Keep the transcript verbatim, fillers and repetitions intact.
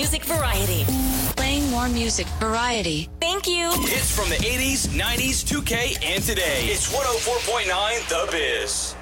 music variety. Playing more music variety. Thank you. Hits from the eighties, nineties, two K, and today. It's one oh four point nine The Biz.